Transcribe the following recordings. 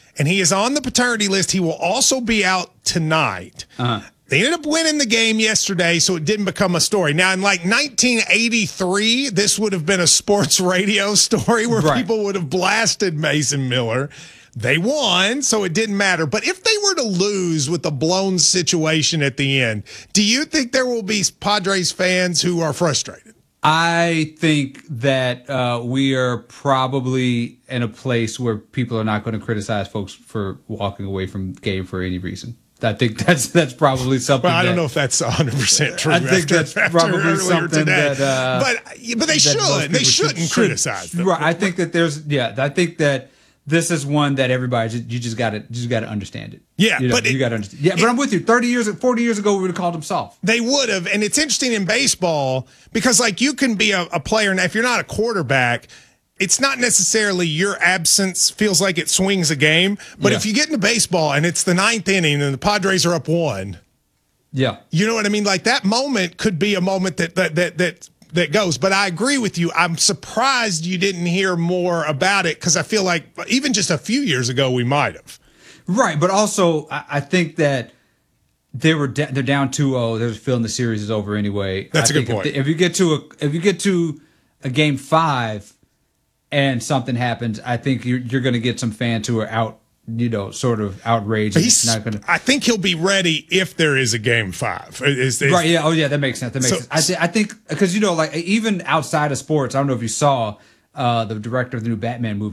and he is on the paternity list. He will also be out tonight. They ended up winning the game yesterday, so it didn't become a story. Now, in like 1983, this would have been a sports radio story where people would have blasted Mason Miller. They won, so it didn't matter. But if they were to lose with a blown situation at the end, do you think there will be Padres fans who are frustrated? I think that we are probably in a place where people are not going to criticize folks for walking away from the game for any reason. I think that's probably something. Well, I don't know if that's 100% true. I think that's probably something today. that. But they should. They shouldn't criticize them. Right. I think that I think that this is one that everybody you just got to understand it. Yeah, you got to understand. Yeah, but I'm with you. 40 years ago, we would have called them soft. They would have, and it's interesting in baseball because like you can be a player, and if you're not a quarterback, it's not necessarily your absence feels like it swings a game. But if you get into baseball and it's the 9th inning and the Padres are up 1, you know what I mean? Like that moment could be a moment that goes. But I agree with you. I'm surprised you didn't hear more about it because I feel like even just a few years ago we might have. Right, but also I think that they're down 2-0. They're feeling the series is over anyway. That's a good point. If you get to a game 5. And something happens, I think you're going to get some fans who are out, sort of outraged. I think he'll be ready if there is a game 5. Right? Yeah. Oh, yeah. That makes sense. I think because like even outside of sports, I don't know if you saw the director of the new Batman movie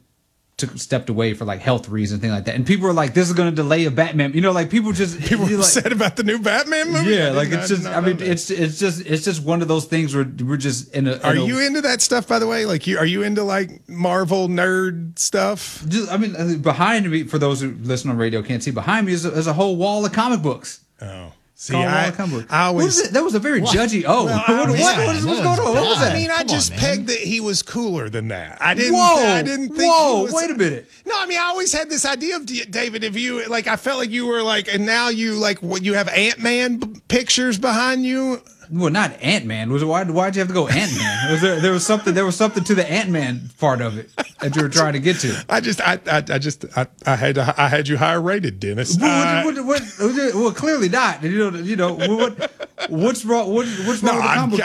stepped away for like health reasons, things like that, and people were like, "This is going to delay a Batman." Like people were upset about the new Batman movie. Yeah, like it's just. I mean, it's just one of those things where we're just in a. Are you into that stuff, by the way? Like, are you into like Marvel nerd stuff? Behind me, for those who listen on radio can't see, behind me is a whole wall of comic books. Oh. See, I always that was a very judgy. Oh, well, what's going on? What was that? I mean, I just pegged that he was cooler than that. I didn't. Think. Whoa! Wait a minute. No, I mean, I always had this idea of David. If you like, I felt like you were like, and now you like, what you have Ant-Man pictures behind you. Well, not Ant-Man. Why'd you have to go Ant-Man? There was something to the Ant-Man part of it that you were trying to get to. I had you higher rated, Dennis. Well, clearly not. What's wrong? What's wrong with the comic book?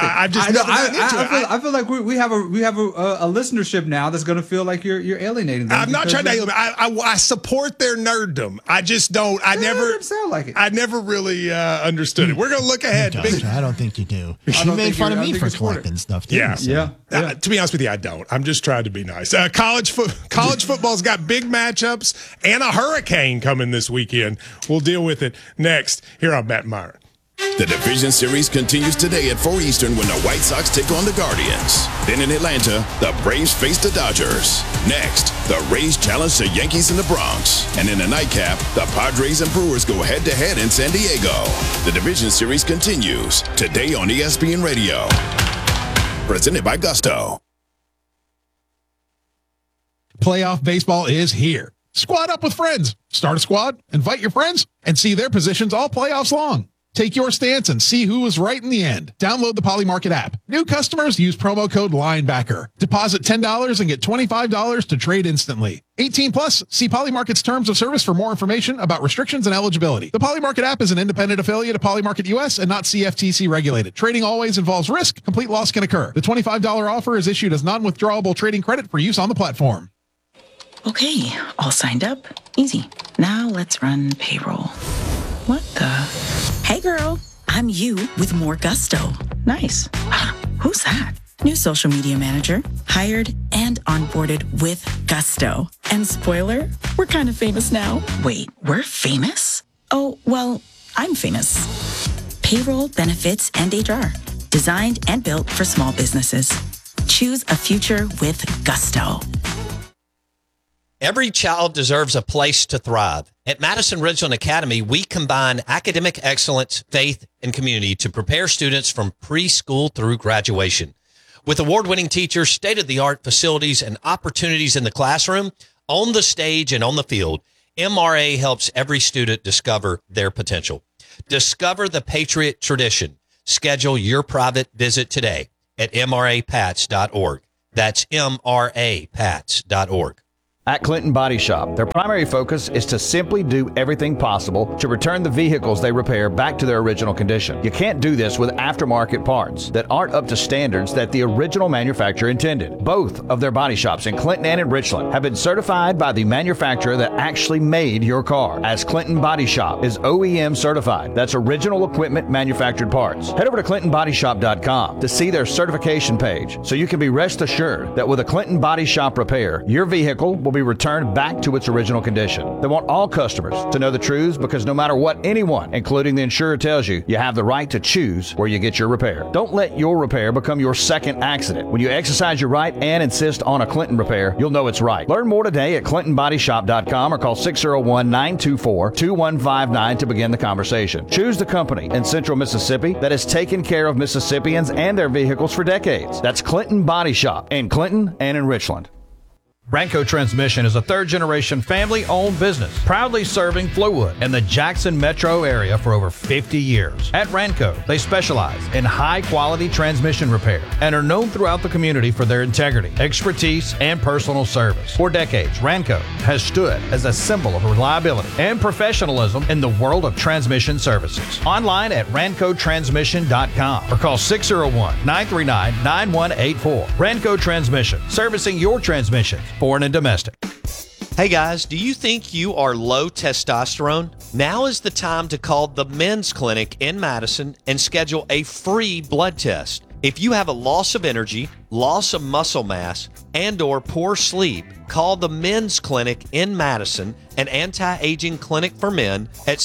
I feel like we have a listenership now that's going to feel like you're alienating them. I'm not trying to alienate. I support their nerddom. I just don't. I never didn't sound like it. I never really understood it. We're going to look ahead. I don't think you do. You made fun of me for collecting stuff, too. Yeah. To be honest with you, I don't. I'm just trying to be nice. College football's got big matchups and a hurricane coming this weekend. We'll deal with it next here on Matt Meyer. The Division Series continues today at 4 Eastern when the White Sox take on the Guardians. Then in Atlanta, the Braves face the Dodgers. Next, the Rays challenge the Yankees in the Bronx. And in the nightcap, the Padres and Brewers go head-to-head in San Diego. The Division Series continues today on ESPN Radio. Presented by Gusto. Playoff baseball is here. Squad up with friends. Start a squad, invite your friends, and see their positions all playoffs long. Take your stance and see who was right in the end. Download the Polymarket app. New customers use promo code LINEBACKER. Deposit $10 and get $25 to trade instantly. 18 plus. See Polymarket's terms of service for more information about restrictions and eligibility. The Polymarket app is an independent affiliate of Polymarket US and not CFTC regulated. Trading always involves risk. Complete loss can occur. The $25 offer is issued as non-withdrawable trading credit for use on the platform. Okay, all signed up. Easy. Now let's run payroll. What the? Hey girl, I'm you with more gusto. Nice. Who's that? New social media manager, hired and onboarded with gusto. And spoiler, we're kind of famous now. Wait, we're famous? Oh, well, I'm famous. Payroll, benefits, and HR. Designed and built for small businesses. Choose a future with gusto. Every child deserves a place to thrive. At Madison Ridgeland Academy, we combine academic excellence, faith, and community to prepare students from preschool through graduation. With award-winning teachers, state-of-the-art facilities, and opportunities in the classroom, on the stage, and on the field, MRA helps every student discover their potential. Discover the Patriot tradition. Schedule your private visit today at mrapats.org. That's mrapats.org. At Clinton Body Shop, their primary focus is to simply do everything possible to return the vehicles they repair back to their original condition. You can't do this with aftermarket parts that aren't up to standards that the original manufacturer intended. Both of their body shops in Clinton and in Richland have been certified by the manufacturer that actually made your car, as Clinton Body Shop is OEM certified. That's original equipment manufactured parts. Head over to ClintonBodyShop.com to see their certification page so you can be rest assured that with a Clinton Body Shop repair, your vehicle will be returned back to its original condition. They want all customers to know the truth, because no matter what anyone, including the insurer, tells you, you have the right to choose where you get your repair. Don't let your repair become your second accident. When you exercise your right and insist on a Clinton repair, you'll know it's right. Learn more today at ClintonBodyShop.com or call 601-924-2159 to begin the conversation. Choose the company in Central Mississippi that has taken care of Mississippians and their vehicles for decades. That's Clinton Body Shop in Clinton and in Richland. Ranco Transmission is a third-generation family-owned business, proudly serving Flowood and the Jackson metro area for over 50 years. At Ranco, they specialize in high-quality transmission repair and are known throughout the community for their integrity, expertise, and personal service. For decades, Ranco has stood as a symbol of reliability and professionalism in the world of transmission services. Online at rancotransmission.com or call 601-939-9184. Ranco Transmission, servicing your transmission, foreign and domestic. Hey guys, do you think you are low testosterone? Now is the time to call the Men's Clinic in Madison and schedule a free blood test. If you have a loss of energy, loss of muscle mass, and/or poor sleep, call the Men's Clinic in Madison, an anti-aging clinic for men, at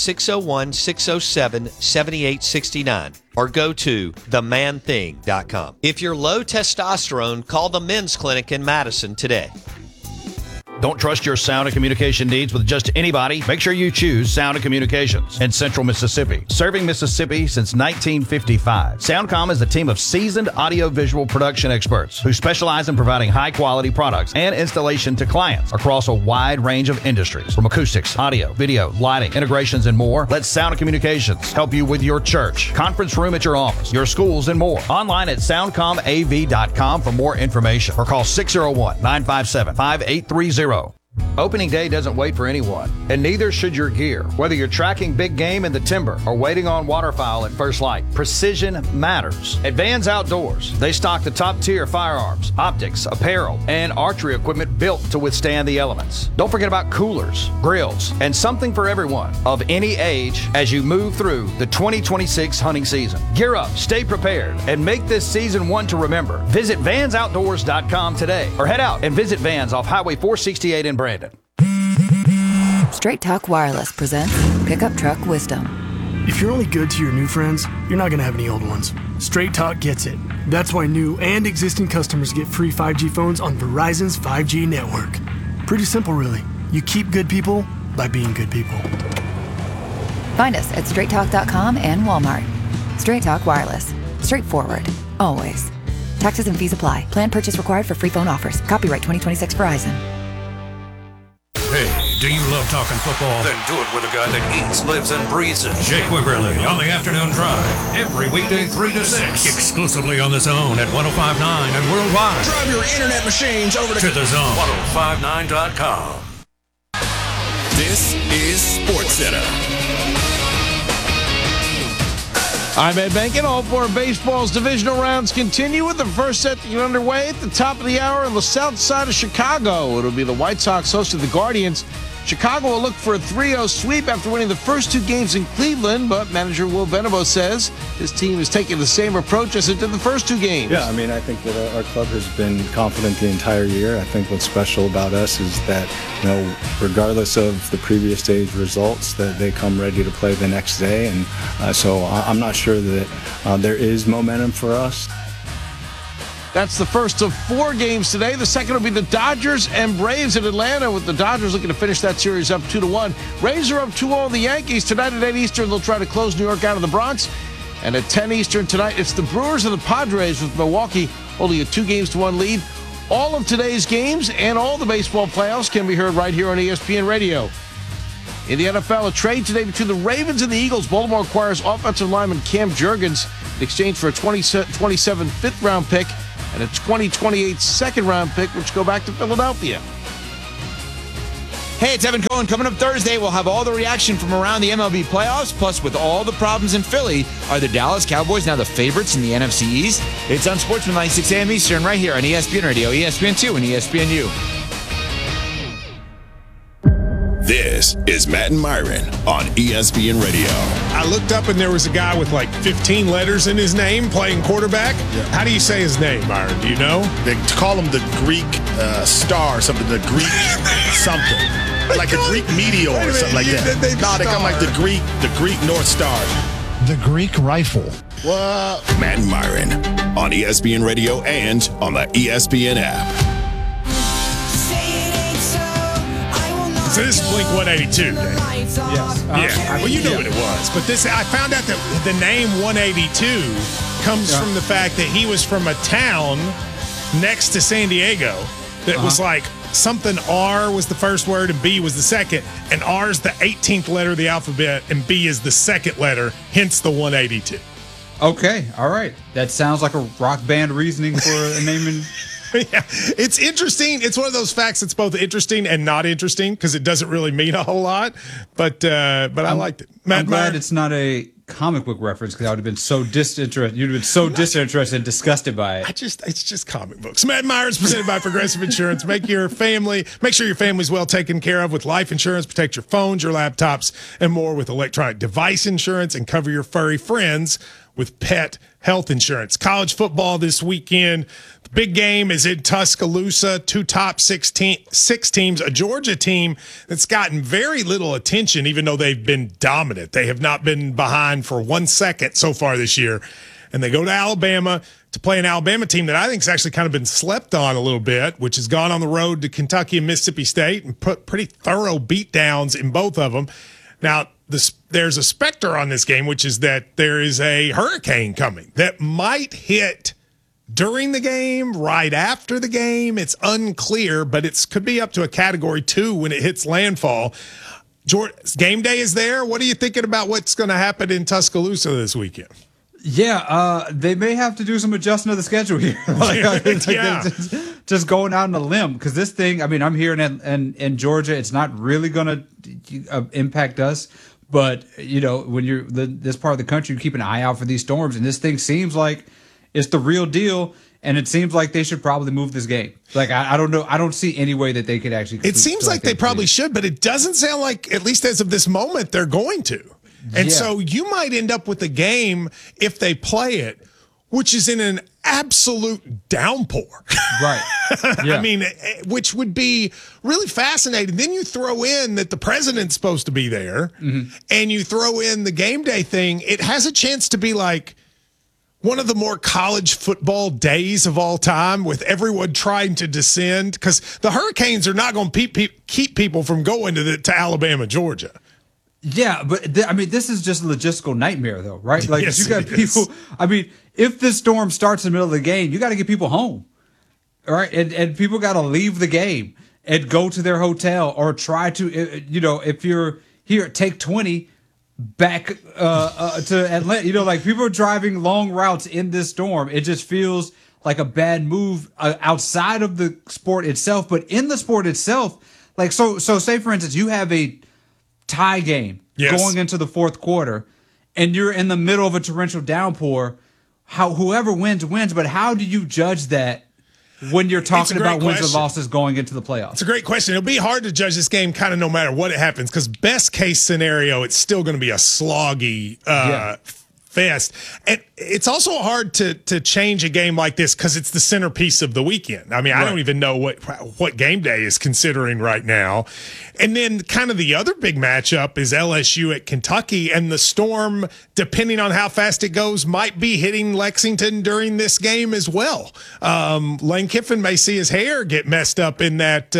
601-607-7869, or go to themanthing.com. If you're low testosterone, call the Men's Clinic in Madison today. Don't trust your sound and communication needs with just anybody. Make sure you choose Sound and Communications in Central Mississippi. Serving Mississippi since 1955. SoundCom is a team of seasoned audio-visual production experts who specialize in providing high-quality products and installation to clients across a wide range of industries. From acoustics, audio, video, lighting, integrations, and more, let Sound and Communications help you with your church, conference room at your office, your schools, and more. Online at soundcomav.com for more information, or call 601-957-5830. Opening day doesn't wait for anyone, and neither should your gear. Whether you're tracking big game in the timber or waiting on waterfowl at first light, precision matters. At Vans Outdoors, they stock the top-tier firearms, optics, apparel, and archery equipment built to withstand the elements. Don't forget about coolers, grills, and something for everyone of any age as you move through the 2026 hunting season. Gear up, stay prepared, and make this season one to remember. Visit vansoutdoors.com today, or head out and visit Vans off Highway 468 in Brandon. Straight Talk Wireless presents Pickup Truck Wisdom. If you're only good to your new friends, you're not going to have any old ones. Straight Talk gets it. That's why new and existing customers get free 5G phones on Verizon's 5G network. Pretty simple, really. You keep good people by being good people. Find us at straighttalk.com and Walmart. Straight Talk Wireless. Straightforward. Always. Taxes and fees apply. Plan purchase required for free phone offers. Copyright 2026 Verizon. Hey, do you love talking football? Then do it with a guy that eats, lives, and breathes it. Jake Wiggerly on the Afternoon Drive. Every weekday 3 to 6. Exclusively on The Zone at 105.9 and worldwide. Drive your internet machines over to The Zone. 105.9.com. This is SportsCenter. I'm Ed Bankin. All four baseball's divisional rounds continue with the first set to get underway at the top of the hour on the south side of Chicago. It'll be the White Sox hosting the Guardians. Chicago will look for a 3-0 sweep after winning the first two games in Cleveland, but manager Will Venable says his team is taking the same approach as it did the first two games. Yeah, I mean, I think that our club has been confident the entire year. I think what's special about us is that, you know, regardless of the previous day's results, that they come ready to play the next day. And so I'm not sure that there is momentum for us. That's the first of four games today. The second will be the Dodgers and Braves in Atlanta, with the Dodgers looking to finish that series up 2-1. Braves are up 2-0 on the Yankees. Tonight at 8 Eastern, they'll try to close New York out of the Bronx. And at 10 Eastern tonight, it's the Brewers and the Padres, with Milwaukee holding a 2-1 lead. All of today's games and all the baseball playoffs can be heard right here on ESPN Radio. In the NFL, a trade today between the Ravens and the Eagles. Baltimore acquires offensive lineman Cam Jurgens in exchange for a 2027 fifth-round pick and a 2028 second-round pick, which go back to Philadelphia. Hey, it's Evan Cohen. Coming up Thursday, we'll have all the reaction from around the MLB playoffs. Plus, with all the problems in Philly, are the Dallas Cowboys now the favorites in the NFC East? It's on Sportsmanlike 6 a.m. Eastern right here on ESPN Radio, ESPN2, and ESPNU. This is Matt and Myron on ESPN Radio. I looked up and there was a guy with like 15 letters in his name playing quarterback. Yeah. How do you say his name, Myron? Do you know? They call him the Greek star or something, the Greek something. Like a Greek meteor or something like that. They come like the Greek North Star. The Greek rifle. What? Matt and Myron on ESPN Radio and on the ESPN app. So this is Blink 182, Dave. Yes. Yeah. Well, you know what it was. But this, I found out that the name 182 comes from the fact that he was from a town next to San Diego that was like something R was the first word and B was the second. And R is the 18th letter of the alphabet and B is the second letter, hence the 182. Okay. All right. That sounds like a rock band reasoning for a naming. Yeah, it's interesting. It's one of those facts that's both interesting and not interesting because it doesn't really mean a whole lot. But I liked it. I'm glad it's not a comic book reference because I would have been so disinterested. You'd have been so disinterested and disgusted by it. It's just comic books. Matt Myers presented by Progressive Insurance. Make sure your family's well taken care of with life insurance. Protect your phones, your laptops, and more with electronic device insurance, and cover your furry friends with pet health insurance. College football this weekend. The big game is in Tuscaloosa. Two top six teams. A Georgia team that's gotten very little attention, even though they've been dominant. They have not been behind for 1 second so far this year. And they go to Alabama to play an Alabama team that I think has actually kind of been slept on a little bit, which has gone on the road to Kentucky and Mississippi State and put pretty thorough beatdowns in both of them. Now, there's a specter on this game, which is that there is a hurricane coming that might hit during the game, right after the game. It's unclear, but it could be up to a Category 2 when it hits landfall. Game day is there. What are you thinking about what's going to happen in Tuscaloosa this weekend? Yeah, they may have to do some adjustment of the schedule here. Just going out on a limb because this thing. I mean, I'm here in Georgia. It's not really going to impact us, but you know, when you're this part of the country, you keep an eye out for these storms, and this thing seems like it's the real deal. And it seems like they should probably move this game. Like, I don't know. I don't see any way that they could actually. It seems like they probably should, but it doesn't sound like, at least as of this moment, they're going to. And so you might end up with a game, if they play it, which is in an absolute downpour. Right. Yeah. I mean, which would be really fascinating. Then you throw in that the president's supposed to be there, and you throw in the game day thing. It has a chance to be like one of the more college football days of all time, with everyone trying to descend, because the Hurricanes are not going to keep people from going to Alabama, Georgia. Yeah, but I mean, this is just a logistical nightmare, though, right? Like, yes, you got people. I mean, if this storm starts in the middle of the game, you got to get people home, all right? And people got to leave the game and go to their hotel or try to, you know, if you're here, take 20 back to Atlanta. You know, like, people are driving long routes in this storm. It just feels like a bad move outside of the sport itself, but in the sport itself, like, so say for instance, you have a tie game going into the fourth quarter, and you're in the middle of a torrential downpour. Whoever wins, but how do you judge that when you're talking about wins and losses going into the playoffs? It's a great question. It'll be hard to judge this game kind of no matter what it happens, because best case scenario, it's still going to be a sloggy fest. And it's also hard to change a game like this because it's the centerpiece of the weekend. I mean, I don't even know what game day is considering right now. And then kind of the other big matchup is LSU at Kentucky, and the Storm, depending on how fast it goes, might be hitting Lexington during this game as well. Lane Kiffin may see his hair get messed up in that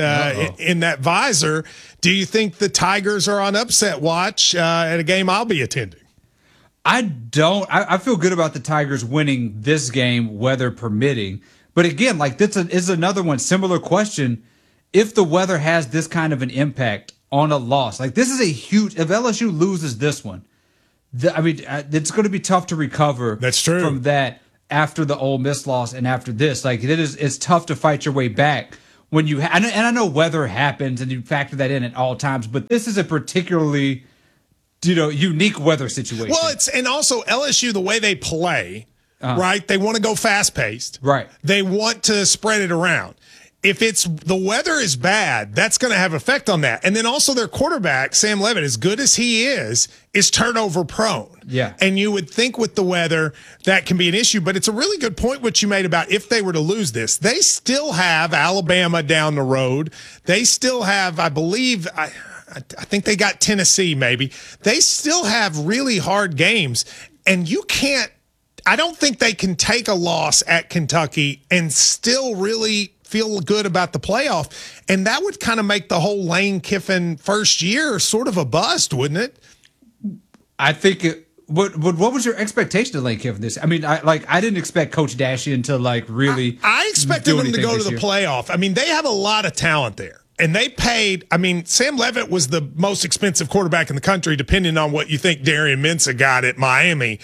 visor. Do you think the Tigers are on upset watch at a game I'll be attending? I don't. I feel good about the Tigers winning this game, weather permitting. But again, like, this is another one, similar question. If the weather has this kind of an impact on a loss, like, this is a huge, if LSU loses this one, I mean, it's going to be tough to recover. That's true. From that after the Ole Miss loss and after this. Like, it's tough to fight your way back when you and I know weather happens and you factor that in at all times, but this is a particularly unique weather situation. Well, and also LSU, the way they play, right? They want to go fast paced. Right. They want to spread it around. If the weather is bad, that's going to have effect on that. And then also their quarterback, Sam Levitt, as good as he is turnover prone. Yeah. And you would think with the weather that can be an issue, but it's a really good point what you made about if they were to lose this. They still have Alabama down the road. They still have, I believe, I think they got Tennessee maybe. They still have really hard games, and I don't think they can take a loss at Kentucky and still really feel good about the playoff. And that would kind of make the whole Lane Kiffin first year sort of a bust, wouldn't it? I think what was your expectation of Lane Kiffin this? I mean, I didn't expect Coach Dashian to really. I expected them to go to the playoff. I mean, they have a lot of talent there. And they paid, Sam Levitt was the most expensive quarterback in the country, depending on what you think Darian Mensah got at Miami.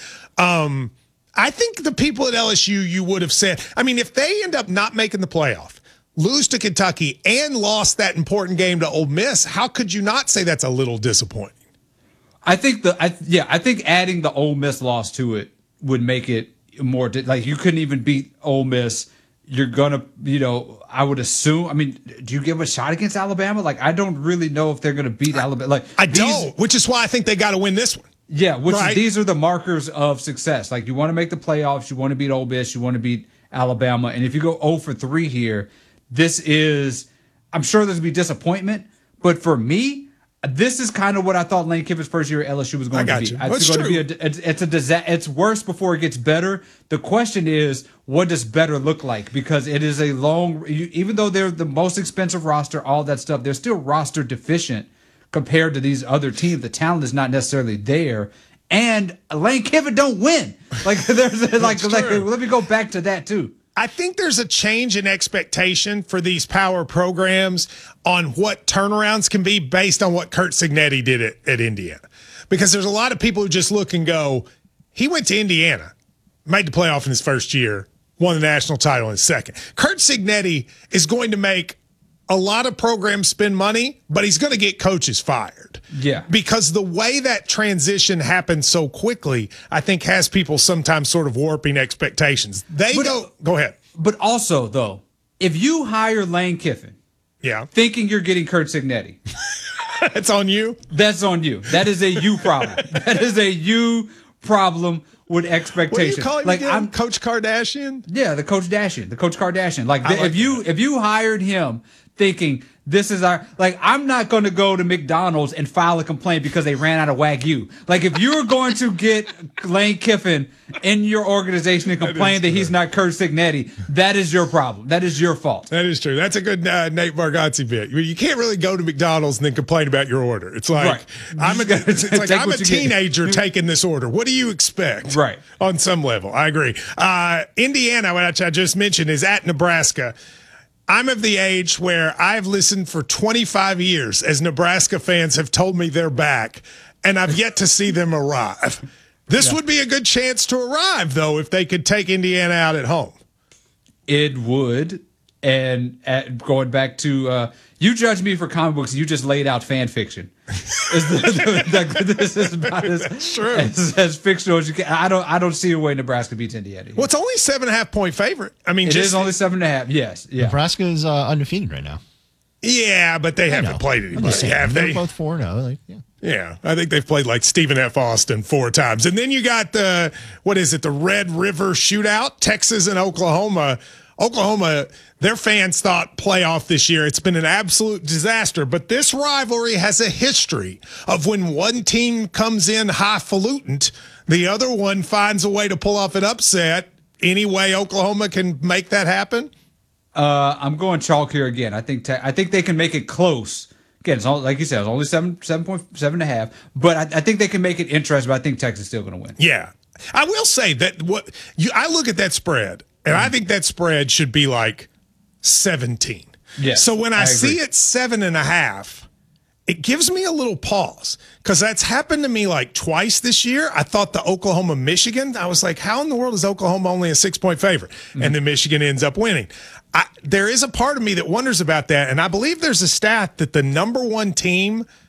I think the people at LSU, you would have said, if they end up not making the playoff, lose to Kentucky, and lost that important game to Ole Miss, how could you not say that's a little disappointing? I think adding the Ole Miss loss to it would make it more you couldn't even beat Ole Miss. You're gonna, I would assume. Do you give a shot against Alabama? I don't really know if they're gonna beat Alabama. I don't, which is why I think they got to win this one. Yeah, these are the markers of success. You want to make the playoffs, you want to beat Ole Miss, you want to beat Alabama, and if you go 0 for 3 here, this is. I'm sure there's gonna be disappointment, but for me, this is kind of what I thought Lane Kiffin's first year at LSU was going to be. It's going to be it's a disaster. It's worse before it gets better. The question is, what does better look like? Because it is a long, even though they're the most expensive roster, all that stuff, they're still roster deficient compared to these other teams. The talent is not necessarily there. And Lane Kiffin don't win. Let me go back to that too. I think there's a change in expectation for these power programs on what turnarounds can be based on what Curt Cignetti did at Indiana. Because there's a lot of people who just look and go, he went to Indiana, made the playoff in his first year, won the national title in his second. Curt Cignetti is going to make a lot of programs spend money, but he's going to get coaches fired. Yeah. Because the way that transition happened so quickly, I think has people sometimes sort of warping expectations. Go ahead. But also, though, if you hire Lane Kiffin, thinking you're getting Curt Cignetti, that's on you. That's on you. That is a you problem. That is a you problem with expectations. What do you call him again? Coach Kardashian? Yeah, the Coach Kardashian. If you hired him thinking this is I'm not going to go to McDonald's and file a complaint because they ran out of Wagyu. If you're going to get Lane Kiffin in your organization and complain that he's not Curt Cignetti, that is your problem. That is your fault. That is true. That's a good Nate Bargatze bit. You can't really go to McDonald's and then complain about your order. It's like, I'm a teenager taking this order. What do you expect? Right. On some level. I agree. Indiana, which I just mentioned, is at Nebraska. I'm of the age where I've listened for 25 years as Nebraska fans have told me they're back, and I've yet to see them arrive. This would be a good chance to arrive, though, if they could take Indiana out at home. It would. And going back to you judge me for comic books, you just laid out fan fiction. This is about as fictional as you can. I don't see a way Nebraska beats Indiana. Well, it's only 7.5 point favorite. It is only 7.5. Yes, yeah. Nebraska is undefeated right now. Yeah, but they haven't played anybody, have they? They're both 4-0. Yeah, I think they've played Stephen F. Austin 4 times, and then you got the Red River Shootout, Texas and Oklahoma. Oklahoma, their fans thought playoff this year. It's been an absolute disaster. But this rivalry has a history of when one team comes in highfalutin, the other one finds a way to pull off an upset. Any way Oklahoma can make that happen? I'm going chalk here again. I think they can make it close. Again, it's like you said, it's only 7.5. But I think they can make it interesting. But I think Texas is still going to win. Yeah, I will say that I look at that spread. And I think that spread should be 17. Yeah. So when I see it 7.5, it gives me a little pause because that's happened to me like twice this year. I thought the Oklahoma-Michigan, I was like, how in the world is Oklahoma only a 6-point favorite? And then Michigan ends up winning. There is a part of me that wonders about that, and I believe there's a stat that the number one team –